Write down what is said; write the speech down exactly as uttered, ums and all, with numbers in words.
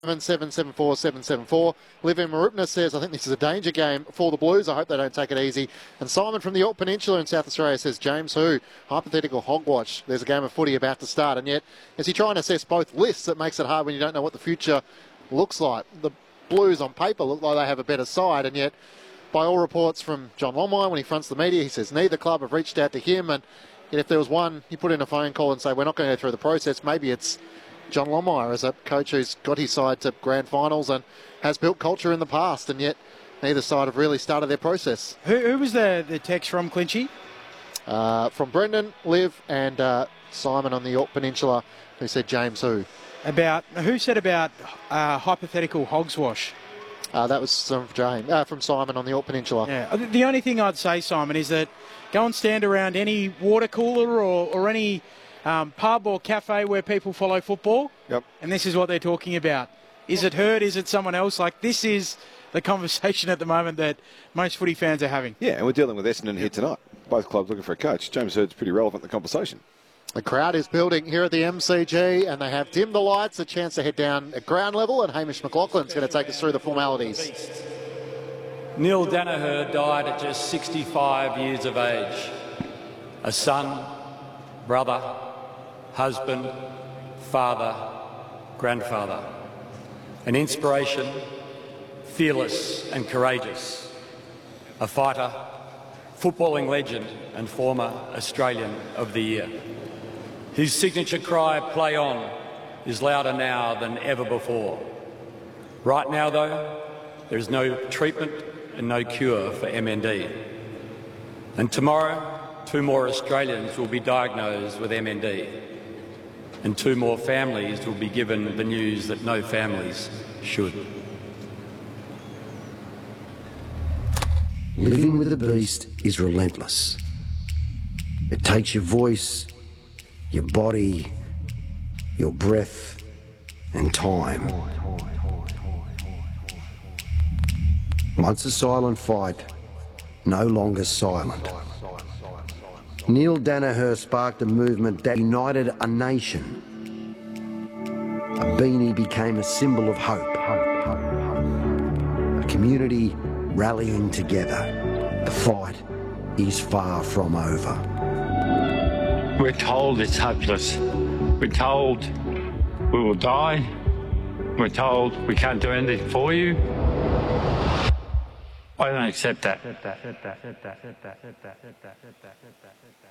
seven seven four seven seven four. Liv in Marupna says, I think this is a danger game for the Blues. I hope they don't take it easy. And Simon from the York Peninsula in South Australia says, James who? Hypothetical hogwash. There's a game of footy about to start. And yet, as you try and assess both lists, it makes it hard when you don't know what the future looks like. The Blues on paper look like they have a better side. And yet, by all reports from John Longmire, when he fronts the media, he says neither club have reached out to him. And yet if there was one, you put in a phone call and say, we're not going to go through the process, maybe it's John Longmire as a coach who's got his side to grand finals and has built culture in the past, and yet neither side have really started their process. Who, who was the, the text from, Clinchy? Uh, from Brendan, Liv and uh, Simon on the York Peninsula, who said James who? About, who said about uh, hypothetical hogswash? Uh, that was from, James, uh, from Simon on the York Peninsula. Yeah. The only thing I'd say, Simon, is that go and stand around any water cooler or, or any um, pub or cafe where people follow football. Yep. And this is what they're talking about. Is it Herd? Is it someone else? Like, this is the conversation at the moment that most footy fans are having. Yeah, and we're dealing with Essendon here tonight. Both clubs looking for a coach. James Herd's pretty relevant in the conversation. The crowd is building here at the M C G, and they have dimmed the lights, a chance to head down at ground level, and Hamish McLaughlin's going to take us through the formalities. Neil Danaher died at just sixty-five years of age. A son, brother, husband, father, grandfather. An inspiration, fearless and courageous. A fighter, footballing legend and former Australian of the Year. His signature cry, "Play on," is louder now than ever before. Right now, though, there is no treatment and no cure for M N D. And tomorrow, two more Australians will be diagnosed with M N D. And two more families will be given the news that no families should. Living with the beast is relentless. It takes your voice, your body, your breath, and time. Once a silent fight, no longer silent. Neil Danaher sparked a movement that united a nation. A beanie became a symbol of hope. A community rallying together. The fight is far from over. We're told it's hopeless. We're told we will die. We're told we can't do anything for you. I don't accept that.